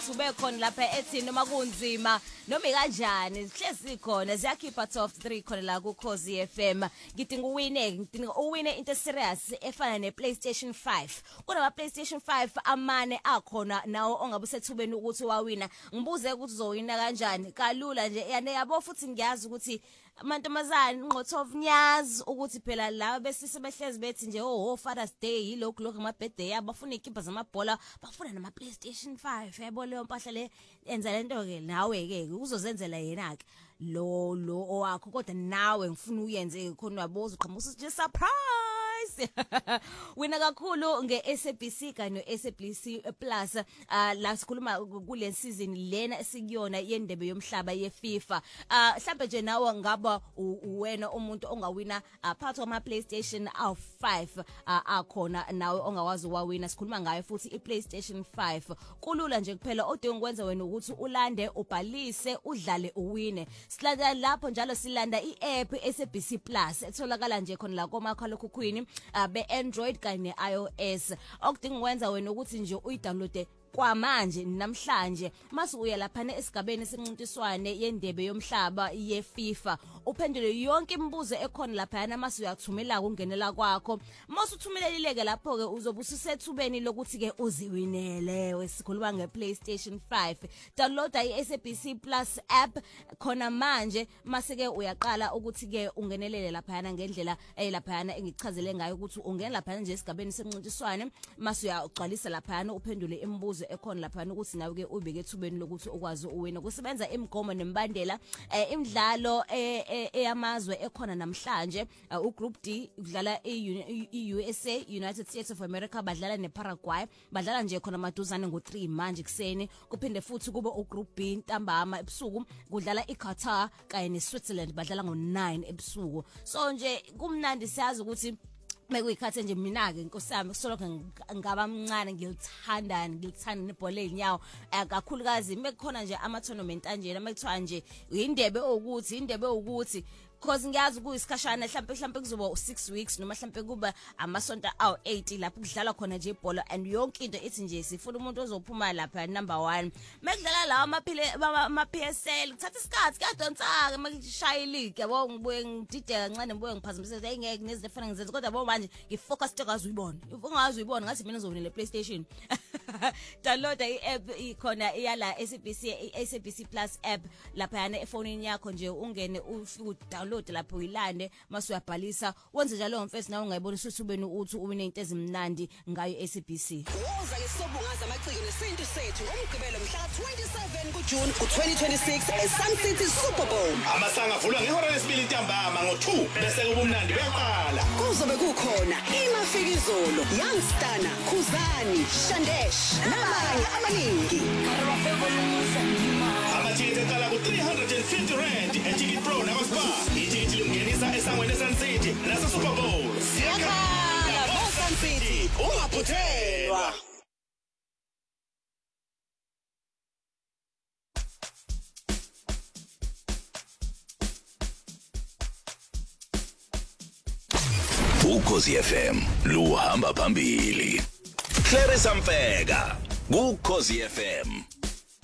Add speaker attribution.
Speaker 1: ube khona lapha ethi noma kunzima noma kanjani sihlezi khona ziyakhipha top 3 khona la ku Khosi FM ngidinga uwine into serious efana ne PlayStation 5 kunama PlayStation 5 amane akhona nawo ongabe usethubeni ukuthi wawina ngibuze ukuthi uzowina kanjani kalula nje yabo futhi ngiyazi ukuthi amantombazane ngqothovu nyazi ukuthi phela la besise behlezi bethi nje Father's Day yilokhu ama birthday yabo bafuna ikhipha zamabhola bafuna nama PlayStation 5 yabo leyo mpahla le enza lento ke nawe ke uzozenzela yena ke lo owakho kodwa nawe ngifuna uyenze khona waboza uqhamusa nje surprise wina kakhulu ngeSABC kanye noSABC Plus la sikhuluma kule season lena esikuyona yendebe yomhlaba yeFIFA mhlawumbe nje nawe ngaba uwena umuntu ongawina part of ama PlayStation 5 akhona nawe ongawazi wawina sikhuluma ngayo futhi iPlayStation 5 kulula nje kuphela odinga ukwenza wena ukuthi ulande ubhalise udlale uwine silanda lapho njalo silanda iApp SABC Plus etholakala nje khona la komakhalekhukhwini be-Android kanye ne-iOS okudinga ukwenza wena ukuthi nje uyidownloade kwamanje namhlanje mase uya lapha esigabeni semincintiswane yendebe yomhlaba yeFIFA uphendule yonke imibuzo ekhona lapha mase uyathumela kungenela kwakho mase uthumelelileke lapho ke uzobe usethubeni lokuthi ke uziwinele wesikhuluma ngePlayStation 5 download iSABC Plus app khona manje mase ke uyaqala ukuthi ke ungenelele lapha ngendlela lapha engichazele ngayo ukuthi ungena lapha nje esigabeni semincintiswane mase uyagcwalisa lapha uphendule imibuzo ekhona lapha ukuthi nawe ke ubeke ethubeni lokuthi ukwazi uwina kusebenza imigomo nembandela imidlalo eyamazwe ekhona namhlanje uGroup D udlala eUSA United States of America badlala neParaguay badlala nje khona maduzane ngo3 manje kuseni kuphinde futhi kube uGroup B ntambama ebusuku kudlala iQatar kanye neSwitzerland badlala ngo9 ebusuku so nje kumnandi siyazi ukuthi mekuyikhathe nje mina ke inkosami kusoloko ngaba mncane ngilithanda nebhola lenyawo kakhulukazi mekukhona nje ama tournament kanjena mekuthiwa nje indebe ukuthi because ngiyazi kuyisikhashana mhlambe kuzoba 6 weeks noma mhlambe kuba amasonto awu8 lapho kudlala khona nje ibhola and yonke into ethi nje sifuna umuntu ozophuma lapha number 1 mekudlala lawa ama PSL kuthatha isikhathi kuyadonsaka mekishaya league yabo ngibuye ngidideka kancane ngibuye ngiphazamise engeke nezifana ngizenze kodwa bo manje ngifocus tokazi uyibona ungazi uyibona ngathi mina ngizobona le PlayStation download i-app ikhona iyala SABC Plus app lapha efonini yakho nje ungene ufike download lapho uyilande mase uyabhalisa wenze njalo ngomfesi nawe ungayibona usithubeni uthi uwine into ezimnandi ngayo SABC
Speaker 2: woza ke sobungaza amaciko nesintu sethu ngomgqibelo mhla ka27 kuJune ku2026 eSun City Super Bowl
Speaker 3: amasanga avulwa ngehora lesibili ntambama ngo2 bese kubumnandi beqala
Speaker 2: kuzobe kukhona imafikizolo Youngstana Khuzani Shandesh nabanye abaningi
Speaker 3: amathiketi eqala ku350 eTicket Pro nakuSpar iTicket lingenisa esangweni eSun City nase Super Bowl
Speaker 2: siyakhala ngoSun City ungaphuthelwa
Speaker 4: Ukhosi FM luhamba phambili Clarissa Mfeka kuKhosi FM